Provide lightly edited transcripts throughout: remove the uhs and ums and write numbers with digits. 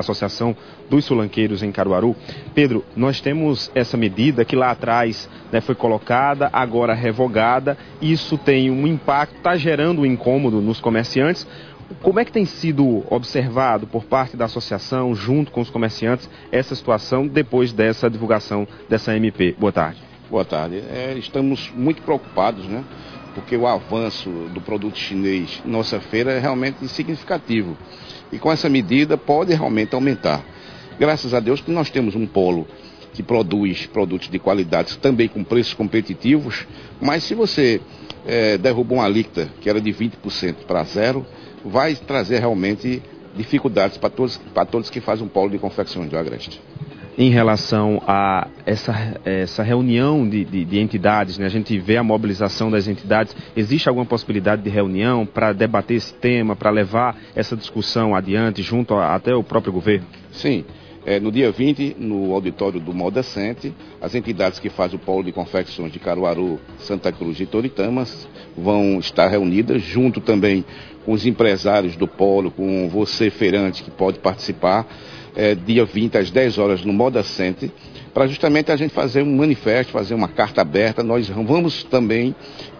Associação dos Sulanqueiros em Caruaru. Pedro, nós temos essa medida que lá atrás, né, foi colocada, agora revogada. Isso tem um impacto, está gerando um incômodo nos comerciantes. Como é que tem sido observado por parte da associação, junto com os comerciantes, essa situação depois dessa divulgação dessa MP? Boa tarde. Boa tarde. Estamos muito preocupados, né? Porque o avanço do produto chinês em nossa feira é realmente significativo. E com essa medida pode realmente aumentar. Graças a Deus que nós temos um polo que produz produtos de qualidade também com preços competitivos, mas se você derruba uma alíquota que era de 20% para zero, vai trazer realmente dificuldades para todos que fazem um polo de confecções do Agreste. Em relação a essa reunião de entidades, né? A gente vê a mobilização das entidades. Existe alguma possibilidade de reunião para debater esse tema, para levar essa discussão adiante, junto até o próprio governo? Sim. No dia 20, no auditório do Modecente, as entidades que fazem o polo de confecções de Caruaru, Santa Cruz e Toritamas vão estar reunidas, junto também com os empresários do polo, com você, feirante, que pode participar, dia 20 às 10 horas no Modecente, para justamente a gente fazer um manifesto, fazer uma carta aberta. Nós vamos também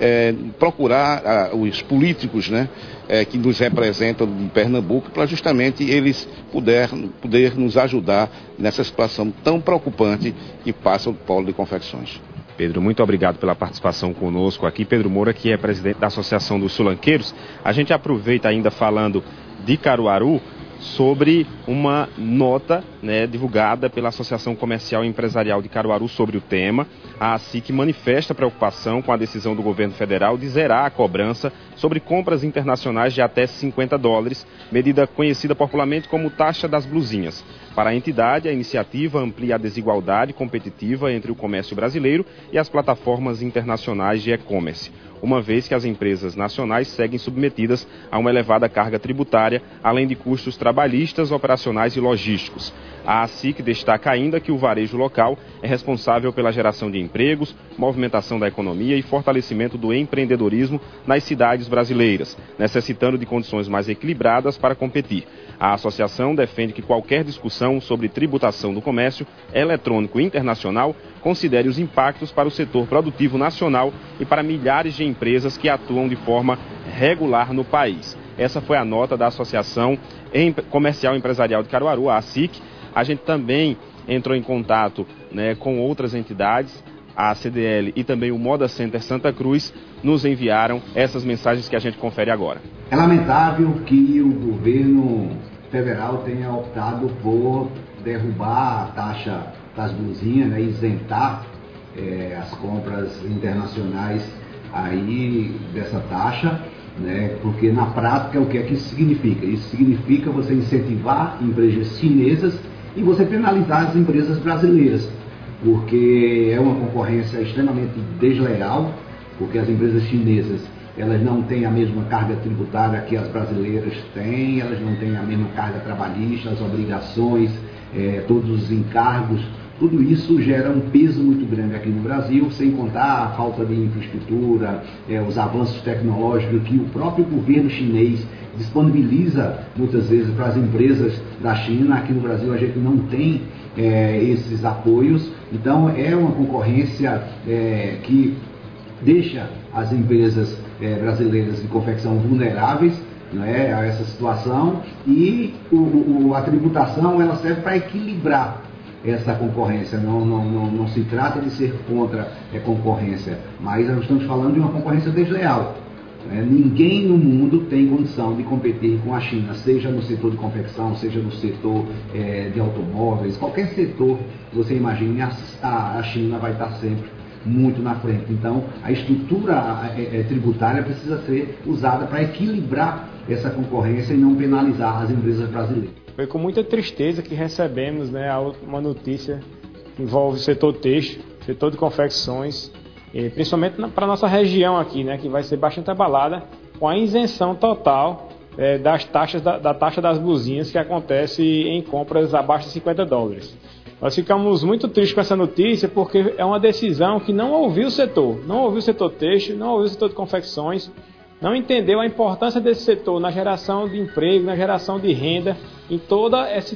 procurar os políticos, né, que nos representam em Pernambuco, para justamente eles poder nos ajudar nessa situação tão preocupante que passa o polo de confecções. Pedro, muito obrigado pela participação conosco aqui. Pedro Moura, que é presidente da Associação dos Sulanqueiros. A gente aproveita ainda falando de Caruaru, sobre uma nota, né, divulgada pela Associação Comercial e Empresarial de Caruaru sobre o tema. A ASIC manifesta preocupação com a decisão do governo federal de zerar a cobrança sobre compras internacionais de até $50, medida conhecida popularmente como taxa das blusinhas. Para a entidade, a iniciativa amplia a desigualdade competitiva entre o comércio brasileiro e as plataformas internacionais de e-commerce, uma vez que as empresas nacionais seguem submetidas a uma elevada carga tributária, além de custos trabalhistas, operacionais e logísticos. A ASIC destaca ainda que o varejo local é responsável pela geração de empregos, movimentação da economia e fortalecimento do empreendedorismo nas cidades brasileiras, necessitando de condições mais equilibradas para competir. A associação defende que qualquer discussão sobre tributação do comércio eletrônico internacional considere os impactos para o setor produtivo nacional e para milhares de empresas que atuam de forma regular no país. Essa foi a nota da Associação Comercial e Empresarial de Caruaru, a ASIC. A gente também entrou em contato, né, com outras entidades, a CDL e também o Moda Center Santa Cruz, nos enviaram essas mensagens que a gente confere agora. É lamentável que o governo federal tenha optado por derrubar a taxa das blusinhas, né, isentar as compras internacionais aí dessa taxa, né, porque na prática o que é que isso significa? Isso significa você incentivar empresas chinesas e você penalizar as empresas brasileiras, porque é uma concorrência extremamente desleal, porque as empresas chinesas elas não têm a mesma carga tributária que as brasileiras têm, elas não têm a mesma carga trabalhista, as obrigações, todos os encargos. Tudo isso gera um peso muito grande aqui no Brasil, sem contar a falta de infraestrutura, os avanços tecnológicos que o próprio governo chinês disponibiliza muitas vezes para as empresas da China. Aqui no Brasil a gente não tem esses apoios, então é uma concorrência que deixa as empresas brasileiras de confecção vulneráveis, né, a essa situação, e a tributação ela serve para equilibrar essa concorrência. Não se trata de ser contra a concorrência, mas nós estamos falando de uma concorrência desleal. Ninguém no mundo tem condição de competir com a China, seja no setor de confecção, seja no setor de automóveis, qualquer setor que você imagine, a China vai estar sempre muito na frente. Então, a estrutura tributária precisa ser usada para equilibrar essa concorrência e não penalizar as empresas brasileiras. Foi com muita tristeza que recebemos, né, uma notícia que envolve o setor têxtil, setor de confecções, principalmente para a nossa região aqui, né, que vai ser bastante abalada com a isenção total das taxas da taxa das blusinhas que acontece em compras abaixo de $50. Nós ficamos muito tristes com essa notícia porque é uma decisão que não ouviu o setor têxtil, não ouviu o setor de confecções, não entendeu a importância desse setor na geração de emprego, na geração de renda, em toda essa